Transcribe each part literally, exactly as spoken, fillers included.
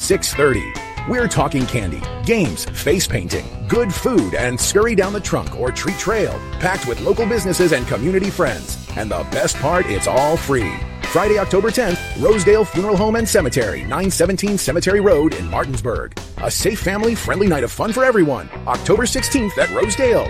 six thirty. We're talking candy, games, face painting, good food, and scurry down the trunk or treat trail, packed with local businesses and community friends. And the best part, it's all free. Friday, October tenth, Rosedale Funeral Home and Cemetery, nine seventeen Cemetery Road in Martinsburg. A safe, family-friendly night of fun for everyone. October sixteenth at Rosedale.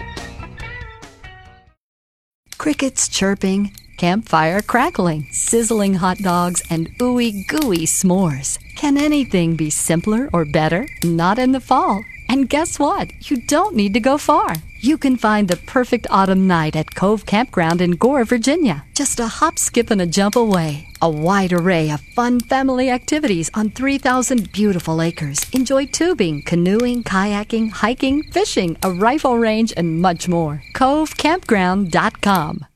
Crickets chirping, campfire crackling, sizzling hot dogs, and ooey gooey s'mores. Can anything be simpler or better? Not in the fall. And guess what? You don't need to go far. You can find the perfect autumn night at Cove Campground in Gore, Virginia. Just a hop, skip, and a jump away. A wide array of fun family activities on three thousand beautiful acres. Enjoy tubing, canoeing, kayaking, hiking, fishing, a rifle range, and much more. cove campground dot com.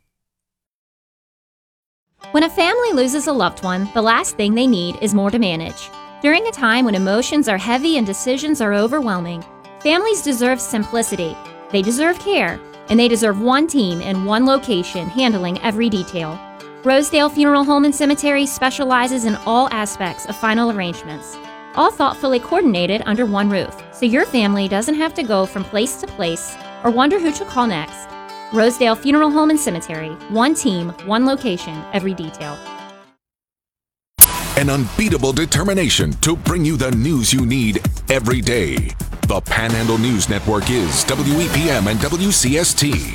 When a family loses a loved one, the last thing they need is more to manage. During a time when emotions are heavy and decisions are overwhelming, families deserve simplicity, they deserve care, and they deserve one team in one location handling every detail. Rosedale Funeral Home and Cemetery specializes in all aspects of final arrangements, all thoughtfully coordinated under one roof, so your family doesn't have to go from place to place or wonder who to call next. Rosedale Funeral Home and Cemetery. One team, one location, every detail. An unbeatable determination to bring you the news you need every day. The Panhandle News Network is W E P M and W C S T.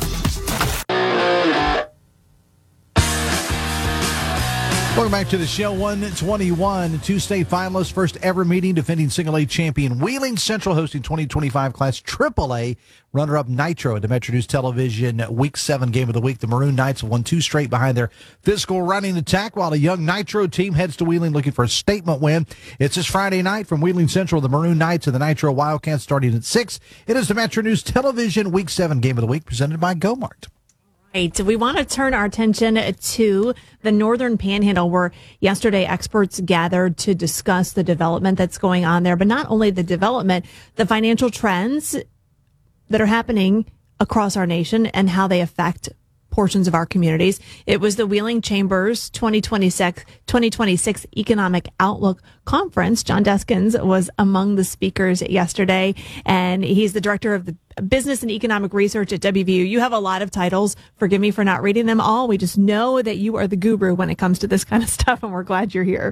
Welcome back to the show. one twenty-one, two state finalists, first ever meeting, defending single A champion Wheeling Central hosting twenty twenty-five class triple A runner-up Nitro at the Metro News Television Week seven Game of the Week. The Maroon Knights have won two straight behind their physical running attack, while a young Nitro team heads to Wheeling looking for a statement win. It's this Friday night from Wheeling Central, the Maroon Knights and the Nitro Wildcats starting at six. It is the Metro News Television Week seven Game of the Week presented by Go-Mart. Right. We want to turn our attention to the Northern Panhandle, where yesterday experts gathered to discuss the development that's going on there. But not only the development, the financial trends that are happening across our nation and how they affect portions of our communities. It was the Wheeling Chamber's twenty twenty-six, twenty twenty-six Economic Outlook Conference. John Deskins was among the speakers yesterday, and he's the director of the Business and Economic Research at W V U. You have a lot of titles. Forgive me for not reading them all. We just know that you are the guru when it comes to this kind of stuff, and we're glad you're here.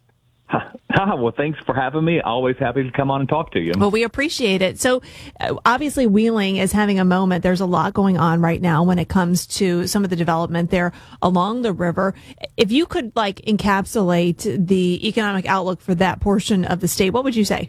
Well, thanks for having me. Always happy to come on and talk to you. Well, we appreciate it. So uh, obviously Wheeling is having a moment. There's a lot going on right now when it comes to some of the development there along the river. If you could like encapsulate the economic outlook for that portion of the state, what would you say?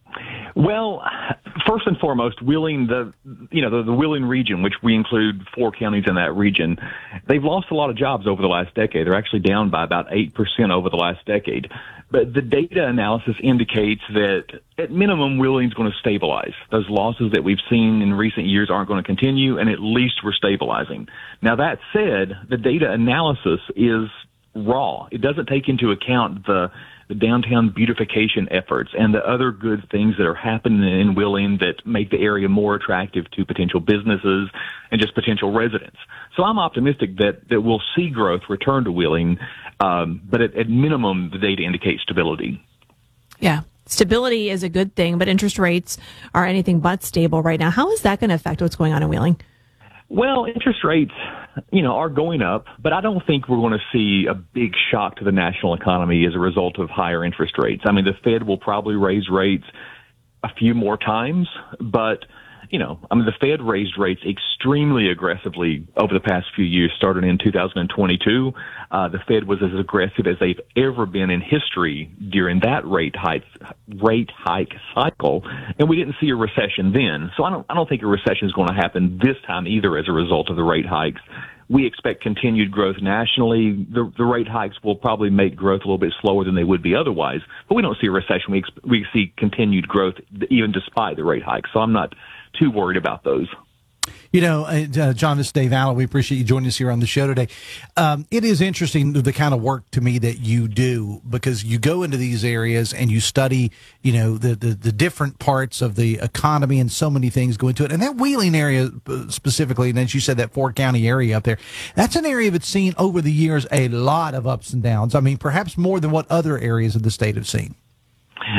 Well, first and foremost, Wheeling, the you know the, the Wheeling region, which we include four counties in that region, they've lost a lot of jobs over the last decade. They're actually down by about eight percent over the last decade. But the data analysis indicates that at minimum, Wheeling's going to stabilize. Those losses that we've seen in recent years aren't going to continue, and at least we're stabilizing. Now, that said, the data analysis is raw. It doesn't take into account the the downtown beautification efforts and the other good things that are happening in Wheeling that make the area more attractive to potential businesses and just potential residents. So I'm optimistic that, that we'll see growth return to Wheeling, um, but at, at minimum, the data indicates stability. Yeah. Stability is a good thing, but interest rates are anything but stable right now. How is that going to affect what's going on in Wheeling? Well, interest rates, you know, are going up, but I don't think we're going to see a big shock to the national economy as a result of higher interest rates. I mean, the Fed will probably raise rates a few more times, but, you know, I mean, the Fed raised rates extremely aggressively over the past few years, starting in two thousand twenty-two. Uh, the Fed was as aggressive as they've ever been in history during that rate hike, rate hike cycle, and we didn't see a recession then. So I don't, I don't think a recession is going to happen this time either as a result of the rate hikes. We expect continued growth nationally. The, the rate hikes will probably make growth a little bit slower than they would be otherwise, but we don't see a recession. We, ex- we see continued growth even despite the rate hikes. So I'm not too worried about those. You know, uh, John, this is Dave Allen. We appreciate you joining us here on the show today. Um, it is interesting, the kind of work to me that you do, because you go into these areas and you study, you know, the, the, the different parts of the economy, and so many things go into it. And that Wheeling area specifically, and as you said, that four county area up there, that's an area that's seen over the years a lot of ups and downs. I mean, perhaps more than what other areas of the state have seen.